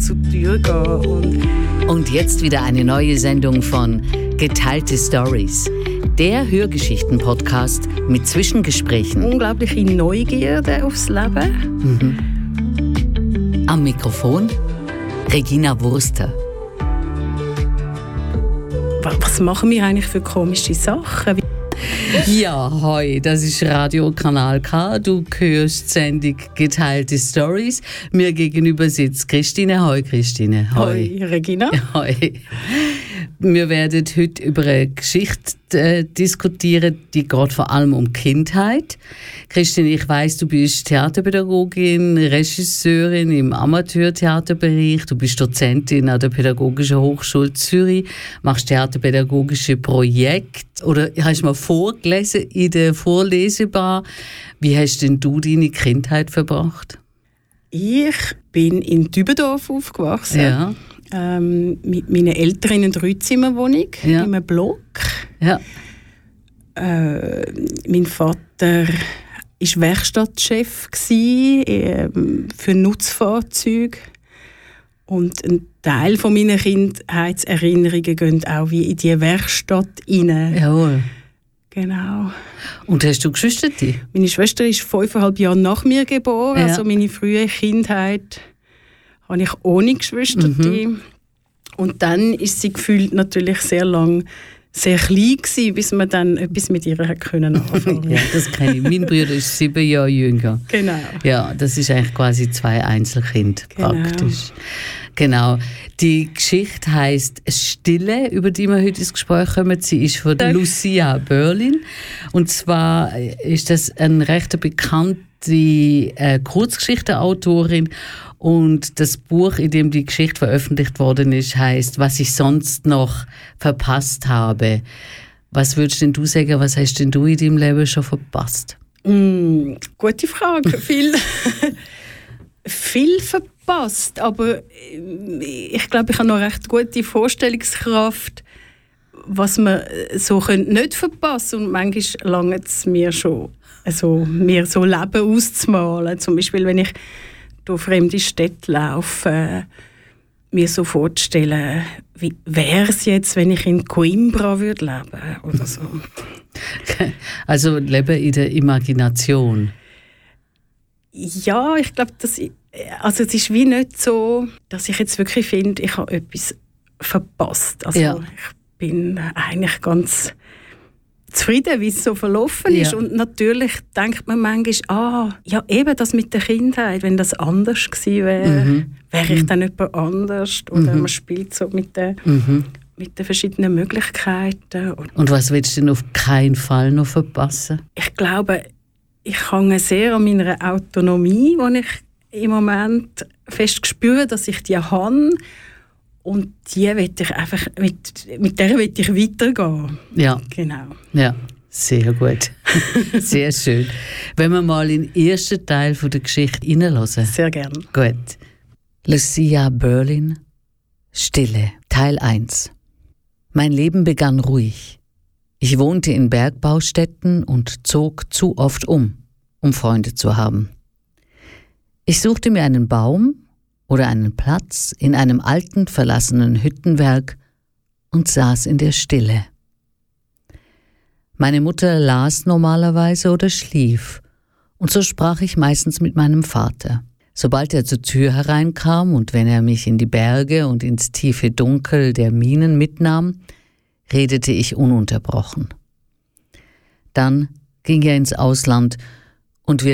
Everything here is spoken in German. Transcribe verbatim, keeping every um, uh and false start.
zur Tür gehen. Und, und jetzt wieder eine neue Sendung von Geteilte Stories, der Hörgeschichten-Podcast mit Zwischengesprächen. Unglaubliche Neugierde aufs Leben. Mhm. Am Mikrofon Regina Wurster. Was machen wir eigentlich für komische Sachen? Ja, hoi, das ist Radio Kanal K. Du hörst die Sendung Geteilte Stories. Mir gegenüber sitzt Christine. Hoi, Christine. Hoi, hoi Regina. Hoi. Wir werden heute über eine Geschichte äh, diskutieren, die geht vor allem um Kindheit. Christine, ich weiss, du bist Theaterpädagogin, Regisseurin im Amateurtheaterbereich, du bist Dozentin an der Pädagogischen Hochschule Zürich, machst theaterpädagogische Projekte oder hast mal vorgelesen in der Vorlesebar. Wie hast denn du deine Kindheit verbracht? Ich bin in Dübendorf aufgewachsen. Ja. Ähm, mit meinen Eltern in einer Dreizimmerwohnung, ja. in einem Block. Ja. Äh, mein Vater war Werkstattchef gewesen, äh, für Nutzfahrzeuge. Und ein Teil von meiner Kindheitserinnerungen gehen auch wie in diese Werkstatt rein. Jawohl. Genau. Und hast du Geschwister? Meine Schwester ist fünfeinhalb Jahre nach mir geboren. Ja. Also meine frühe Kindheit habe ich ohne Geschwister. Mhm. Und dann ist sie gefühlt natürlich sehr lang sehr klein gewesen, bis man dann etwas mit ihr können anfangen. Ja, das kenne ich. Mein Bruder ist sieben Jahre jünger. Genau. Ja, das ist eigentlich quasi zwei Einzelkinder genau. praktisch. Genau. Die Geschichte heisst «Stille», über die wir heute ins Gespräch kommen. Sie ist von Dank. Lucia Berlin. Und zwar ist das eine recht bekannte äh, Kurzgeschichtenautorin. Und das Buch, in dem die Geschichte veröffentlicht worden ist, heisst «Was ich sonst noch verpasst habe». Was würdest denn du sagen, was hast denn du in deinem Leben schon verpasst? Mm, gute Frage. viel, viel verpasst, aber ich glaube, ich habe noch recht gute Vorstellungskraft, was man so nicht verpassen könnte. Und manchmal langt es mir schon, also, mir so Leben auszumalen. Zum Beispiel, wenn ich durch fremde Städte laufe, mir so vorzustellen, wie wäre es jetzt, wenn ich in Coimbra würde leben oder so. Also leben in der Imagination. Ja, ich glaube, das, also es ist wie nicht so, dass ich jetzt wirklich finde, ich habe etwas verpasst. Also ja. Ich bin eigentlich ganz zufrieden, wie es so verlaufen ist. Ja. Und natürlich denkt man manchmal, ah, ja eben das mit der Kindheit, wenn das anders gewesen wäre, mhm. wäre ich dann jemand anders. Oder mhm. man spielt so mit den, mhm. mit den verschiedenen Möglichkeiten. Und was willst du denn auf keinen Fall noch verpassen? Ich glaube, ich hänge sehr an meiner Autonomie, die ich im Moment fest spüre, dass ich die habe. Und die will ich einfach, mit, mit der will ich weitergehen. Ja. Genau. Ja, sehr gut. Sehr schön. Wenn wir mal in den ersten Teil von der Geschichte hineinhören. Sehr gerne. Gut. Lucia Berlin, Stille, Teil eins. Mein Leben begann ruhig. Ich wohnte in Bergbaustätten und zog zu oft um, um Freunde zu haben. Ich suchte mir einen Baum oder einen Platz in einem alten, verlassenen Hüttenwerk und saß in der Stille. Meine Mutter las normalerweise oder schlief, und so sprach ich meistens mit meinem Vater. Sobald er zur Tür hereinkam und wenn er mich in die Berge und ins tiefe Dunkel der Minen mitnahm, redete ich ununterbrochen. Dann ging er ins Ausland und wir